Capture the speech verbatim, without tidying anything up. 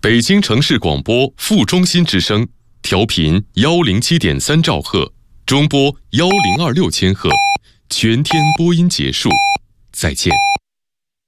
北京城市广播副中心之声，调频幺零七点三兆赫，中波幺零二六千赫，全天播音结束，再见。